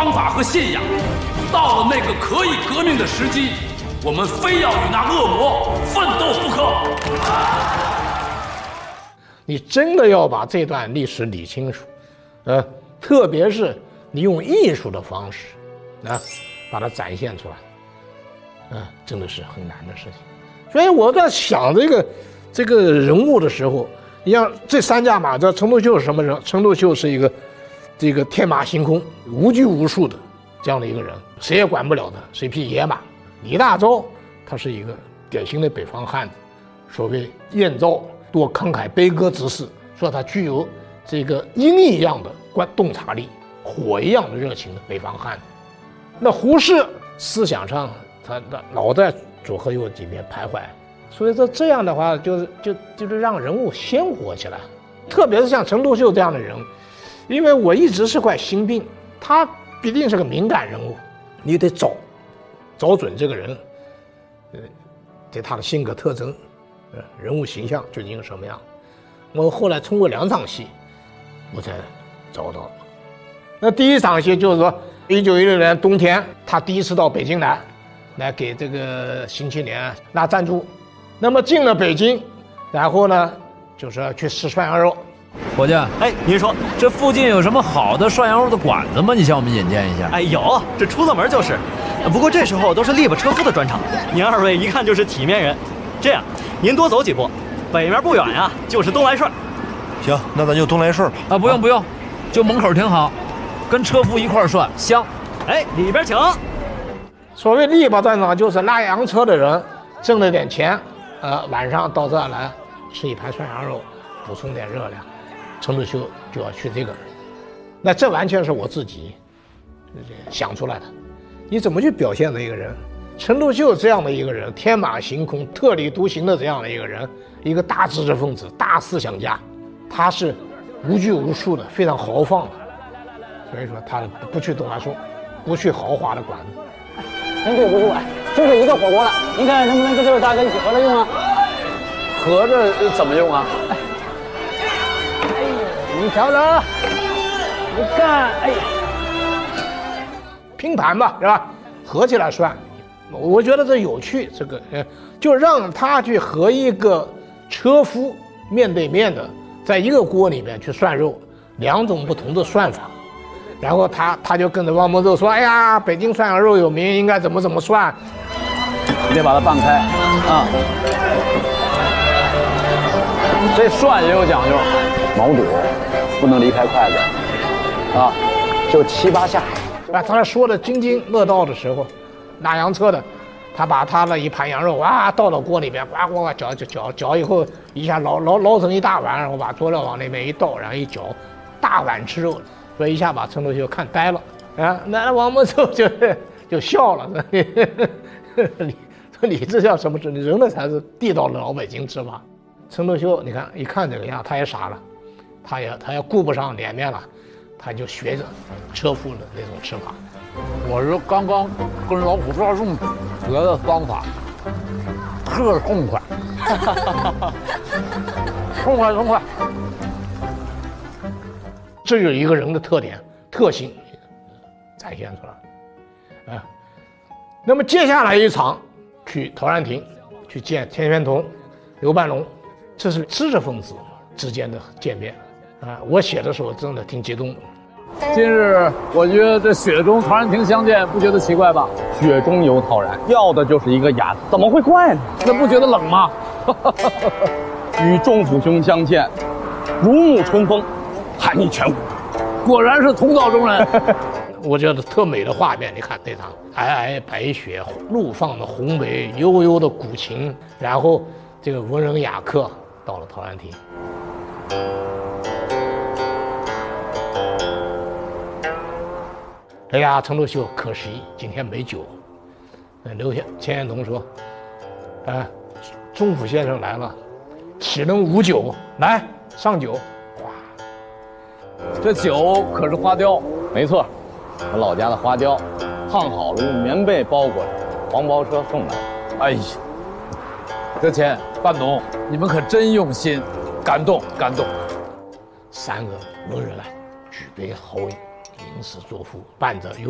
方法和信仰。到了那个可以革命的时机，我们非要与那恶魔奋斗不可。 你真的要把这段历史理清楚，特别是你用艺术的方式，把它展现出来，真的是很难的事情。所以我在想这个人物的时候，你像这三驾马，这陈独秀是什么人？陈独秀是一个这个天马行空、无拘无束的这样的一个人，谁也管不了他，是一匹野马。李大钊他是一个典型的北方汉子，所谓燕昭多慷慨悲歌之士，说他具有这个鹰一样的洞察力，火一样的热情的北方汉子。那胡适思想上他老在左和右几边徘徊，所以说这样的话就是让人物鲜活起来，特别是像陈独秀这样的人，因为我一直是块心病，他必定是个敏感人物，你得找准这个人，对他的性格特征，人物形象究竟是什么样。我后来通过2场戏，我才找到了。那第一场戏就是说，1916年冬天，他第一次到北京来给这个新青年拉赞助。那么进了北京，然后呢，就是要去吃涮羊肉。 伙计， 您说这附近有什么好的涮羊肉的馆子吗？你向我们引荐一下。 有，这出了门就是。不过这时候都是力巴车夫的专场，您2位一看就是体面人。这样，您多走几步，北面不远呀，就是东来顺。 行，那咱就东来顺吧。 不用，就门口挺好，跟车夫一块涮香。 里边请。 所谓力巴专场，就是拉洋车的人挣了点钱，晚上到这儿来吃一盘涮羊肉，补充点热量。陈独秀就要去这个，那这完全是我自己想出来的。你怎么去表现的一个人？陈独秀这样的一个人，天马行空、特立独行的这样的一个人，一个大知识分子、大思想家，他是无拘无束的，非常豪放的。所以说他不去东来顺，不去豪华的馆子。 真对不住就是一个火锅了，您看能不能跟这位大哥一起合着用啊？ 合着怎么用啊？ 你瞧着，你看， 拼盘吧，是吧？合起来涮，我觉得这有趣。这个就让他去和一个车夫面对面的，在一个锅里面去涮肉，2种不同的涮法。然后他就跟着王蒙寿说：“哎呀，北京涮羊肉有名，应该怎么涮。” 你得把它拌开啊！这涮也有讲究，毛肚不能离开筷子啊，就7、8下。 他说的津津乐道的时候，拉洋车的，他把他的一盘羊肉倒到锅里边，呱呱搅以后，一下捞成一大碗，然后把佐料往那边一倒，然后一搅，大碗吃肉。所以一下把陈独秀看呆了那王蒙寿就笑了，你这叫什么吃？你人的才是地道的老北京吃法。陈独秀你看一看这个样，他也傻了，他也顾不上脸面了，他就学着车夫的那种吃法。 我是刚刚跟老虎抓粽子学的方法，特痛快，痛快。 这就是一个人的特点特性展现出来那么接下来一场去陶然亭去见田玄同、刘半农，这是知识分子之间的见面我写的时候真的挺激动的。 今日我觉得这雪中陶然亭相见，不觉得奇怪吧？雪中有陶然，要的就是一个雅，怎么会怪呢？那不觉得冷吗？与仲甫兄相见，如沐春风，寒意全无。果然是同道中人。 我觉得特美的画面，你看那场皑皑白雪，怒放的红梅，悠悠的古琴，然后这个文人雅客到了陶然亭。哎呀，陈独秀可惜今天没酒。钱玄同说：“仲甫先生来了，岂能无酒？来上酒。”哇， 这酒可是花雕，没错，我老家的花雕，烫好了用棉被包裹着，黄包车送来。哎呀，德谦、半农，你们可真用心，感动感动。 3个文人举杯豪饮，吟诗作赋，伴着